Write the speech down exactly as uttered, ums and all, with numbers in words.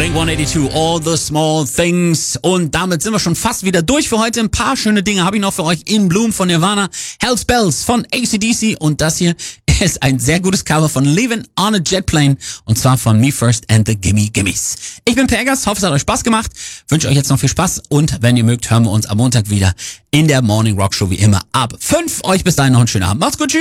Blink hundertzweiundachtzig, All the Small Things. Und damit sind wir schon fast wieder durch für heute. Ein paar schöne Dinge habe ich noch für euch. In Bloom von Nirvana, Hell's Bells von A C D C und das hier ist ein sehr gutes Cover von Leaving on a Jet Plane und zwar von Me First and the Gimme Gimmes. Ich bin Pergas, hoffe es hat euch Spaß gemacht. Wünsche euch jetzt noch viel Spaß und wenn ihr mögt, hören wir uns am Montag wieder in der Morning Rock Show wie immer ab fünf. Euch bis dahin noch einen schönen Abend. Macht's gut, tschüss.